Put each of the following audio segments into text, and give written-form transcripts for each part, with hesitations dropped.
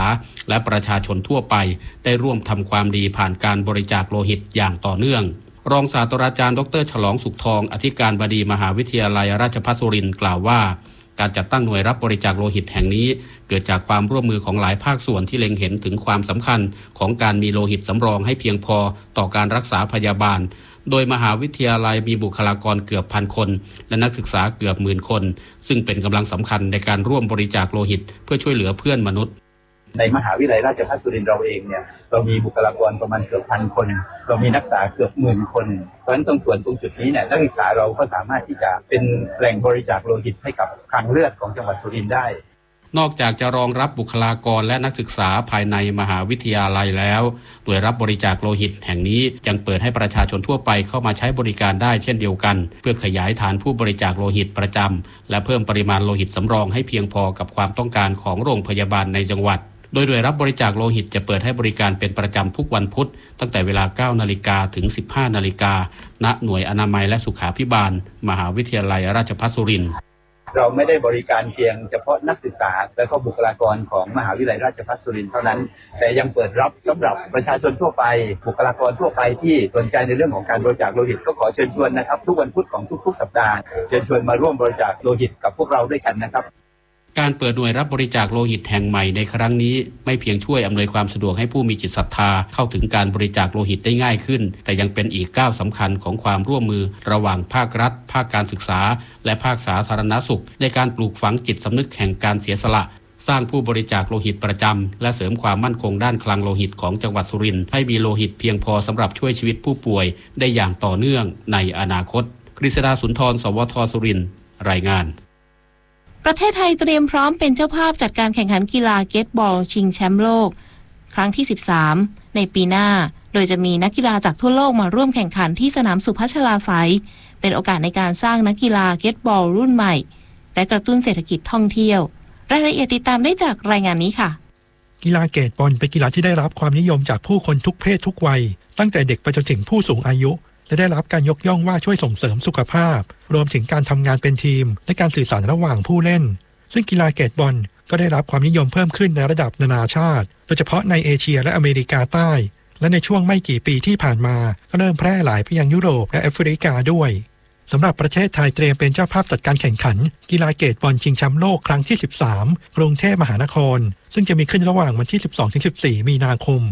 และประชาชนทั่วไปได้ร่วมทำความดีผ่านการบริจาคโลหิตอย่างต่อเนื่องรองศาสตราจารย์ดร.ฉลองสุขทองอธิการบดีมหาวิทยาลัยราชภัฏสุรินทร์กล่าวว่าการจัดตั้งหน่วยรับบริจาคโลหิตแห่งนี้เกิดจากความร่วมมือของหลายภาคส่วนที่เล็งเห็นถึงความสำคัญของการมีโลหิตสำรองให้เพียงพอต่อการรักษาพยาบาลโดยมหาวิทยาลัยมีบุคลากรเกือบ1,000 คนและนักศึกษาเกือบ10,000 คนซึ่งเป็นกำลังสำคัญในการร่วมบริจาคโลหิตเพื่อช่วยเหลือเพื่อนมนุษย์ในมหาวิทยาลัยราชภัฏสุรินทร์เราเองเนี่ยเรามีบุคลากรประมาณเกือบ1,000 คนเรามีนักศึกษาเกือบ10,000 คนเพราะฉะนั้นตรงจุดนี้เนี่ยนักศึกษาเราก็สามารถที่จะเป็นแหล่งบริจาคโลหิตให้กับคลังเลือดของจังหวัดสุรินทร์ได้นอกจากจะรองรับบุคลากรและนักศึกษาภายในมหาวิทยาลัยแล้วโดยรับบริจาคโลหิตแห่งนี้ยังเปิดให้ประชาชนทั่วไปเข้ามาใช้บริการได้เช่นเดียวกันเพื่อขยายฐานผู้บริจาคโลหิตประจำและเพิ่มปริมาณโลหิตสำรองให้เพียงพอกับความต้องการของโรงพยาบาลในจังหวัดโดยหน่วยรับบริจาคโลหิตจะเปิดให้บริการเป็นประจำทุกวันพุธตั้งแต่เวลา 9 นาฬิกาถึง 15 นาฬิกาณหน่วยอนามัยและสุขาภิบาลมหาวิทยาลัยราชภัฏสุรินทร์เราไม่ได้บริการเพียงเฉพาะนักศึกษาและก็บุคลากรของมหาวิทยาลัยราชภัฏสุรินทร์เท่านั้นแต่ยังเปิดรับสำหรับประชาชนทั่วไปบุคลากรทั่วไปที่สนใจในเรื่องของการบริจาคโลหิตก็ขอเชิญชวนนะครับทุกวันพุธของทุกๆสัปดาห์เชิญชวนมาร่วมบริจาคโลหิตกับพวกเราด้วยกันนะครับการเปิดหน่วยรับบริจาคโลหิตแห่งใหม่ในครั้งนี้ไม่เพียงช่วยอำนวยความสะดวกให้ผู้มีจิตศรัทธาเข้าถึงการบริจาคโลหิตได้ง่ายขึ้นแต่ยังเป็นอีกก้าวสำคัญของความร่วมมือระหว่างภาครัฐภาคการศึกษาและภาคสาธารณสุขในการปลูกฝังจิตสำนึกแห่งการเสียสละสร้างผู้บริจาคโลหิตประจำและเสริมความมั่นคงด้านคลังโลหิตของจังหวัดสุรินทร์ให้มีโลหิตเพียงพอสำหรับช่วยชีวิตผู้ป่วยได้อย่างต่อเนื่องในอนาคตกฤษดาสุนทรสวทสุรินทร์รายงานประเทศไทยเตรียมพร้อมเป็นเจ้าภาพจัดการแข่งขันกีฬาเกตบอลชิงแชมป์โลกครั้งที่13ในปีหน้าโดยจะมีนักกีฬาจากทั่วโลกมาร่วมแข่งขันที่สนามสุพัชราไสยเป็นโอกาสในการสร้างนักกีฬาเกตบอลรุ่นใหม่และกระตุ้นเศรษฐกิจท่องเที่ยวรายละเอียดติดตามได้จากรายงานนี้ค่ะกีฬาเกตบอลเป็นกีฬาที่ได้รับความนิยมจากผู้คนทุกเพศทุกวัยตั้งแต่เด็กไปจนถึงผู้สูงอายุและได้รับการยกย่องว่าช่วยส่งเสริมสุขภาพรวมถึงการทำงานเป็นทีมและการสื่อสารระหว่างผู้เล่นซึ่งกีฬาเกตบอลก็ได้รับความนิยมเพิ่มขึ้นในระดับนานาชาติโดยเฉพาะในเอเชียและอเมริกาใต้และในช่วงไม่กี่ปีที่ผ่านมาก็เริ่มแพร่หลายไปยังยุโรปและแอฟริกาด้วยสำหรับประเทศไทยเตรียมเป็นเจ้าภาพจัดการแข่งขันกีฬาเกตบอลชิงแชมป์โลกครั้งที่13กรุงเทพมหานครซึ่งจะมีขึ้นระหว่างวันที่ 12-14 มีนาคม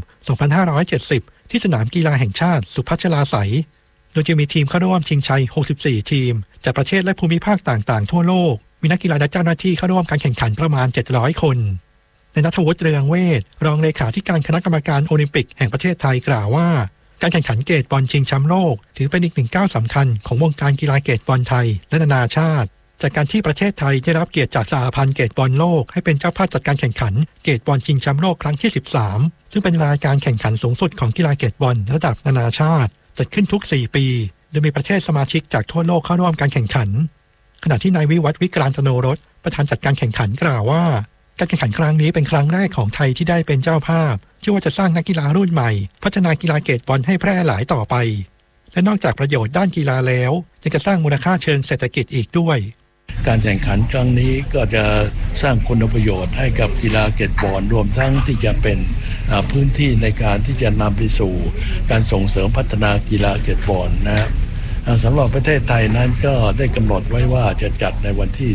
2570 ที่สนามกีฬาแห่งชาติสุพัชราไสยโดยจะมีทีมเข้าร่วมชิงชัย64 ทีมจากประเทศและภูมิภาคต่างๆทั่วโลกมีนักกีฬาและเจ้าหน้าที่เข้าร่วมการแข่งขันประมาณ700 คนในณัฐวุฒิเรืองเวชรองเลขาธิการคณะกรรมการโอลิมปิกแห่งประเทศไทยกล่าวว่าการแข่งขันเกตบอลชิงแชมป์โลกถือเป็นอีกหนึ่งก้าวสำคัญของวงการกีฬาเกตบอลไทยและนานาชาติจากการที่ประเทศไทยได้รับเกียรติจากสหพันธ์เกตบอลโลกให้เป็นเจ้าภาพจัดการแข่งขันเกตบอลชิงแชมป์โลกครั้งที่13ซึ่งเป็นรายการแข่งขันสูงสุดของกีฬาเกตบอลระดับนานาชาติจัดขึ้นทุก4 ปีโดยมีประเทศสมาชิกจากทั่วโลกเข้าร่วมการแข่งขันขณะที่นายวิวัฒน์วิกรานตโนรสประธานจัดการแข่งขันกล่าวว่าการแข่งขันครั้งนี้เป็นครั้งแรกของไทยที่ได้เป็นเจ้าภาพเชื่อว่าจะสร้างนักกีฬารุ่นใหม่พัฒนากีฬาเกตบอลให้แพร่หลายต่อไปและนอกจากประโยชน์ด้านกีฬาแล้วยังจะสร้างมูลค่าเชิงเศรษฐกิจอีกด้วยการแข่งขันครั้งนี้ก็จะสร้างคุณประโยชน์ให้กับกีฬาเกตบอลรวมทั้งที่จะเป็นพื้นที่ในการที่จะนำไปสู่การส่งเสริมพัฒนากีฬาเกตบอลนะครับสำหรับประเทศไทยนั้นก็ได้กำหนดไว้ว่าจะจัดในวันที่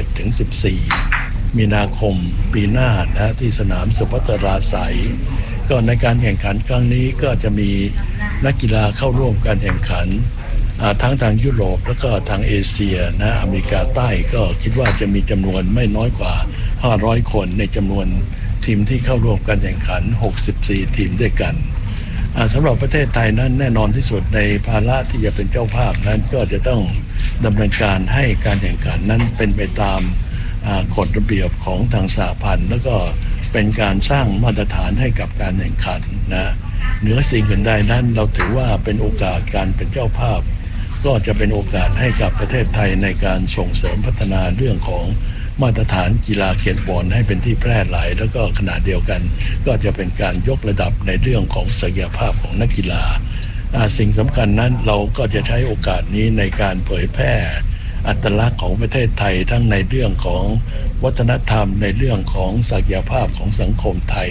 11-14 มีนาคมปีหน้านะที่สนามสุพัชราไสยก็ในการแข่งขันครั้งนี้ก็จะมีนักกีฬาเข้าร่วมการแข่งขันทั้งทางยุโรปแล้วก็ทางเอเชียนะอเมริกาใต้ก็คิดว่าจะมีจำนวนไม่น้อยกว่า500 คนในจำนวนทีมที่เข้าร่วมการแข่งขัน64 ทีมด้วยกันสำหรับประเทศไทยนั้นแน่นอนที่สุดในภาระที่จะเป็นเจ้าภาพนั้นก็จะต้องดำเนินการให้การแข่งขันนั้นเป็นไปตามกฎระเบียบของทางสหพันธ์แล้วก็เป็นการสร้างมาตรฐานให้กับการแข่งขันนะเหนือสิ่งอื่นใดนั้นเราถือว่าเป็นโอกาสการเป็นเจ้าภาพก็จะเป็นโอกาสให้กับประเทศไทยในการส่งเสริมพัฒนาเรื่องของมาตรฐานกีฬาเกตบอลให้เป็นที่แพร่หลายแล้วก็ขณะเดียวกันก็จะเป็นการยกระดับในเรื่องของศักยภาพของนักกีฬาสิ่งสำคัญนั้นเราก็จะใช้โอกาสนี้ในการเผยแพร่อัตลักษณ์ของประเทศไทยทั้งในเรื่องของวัฒนธรรมในเรื่องของศักยภาพของสังคมไทย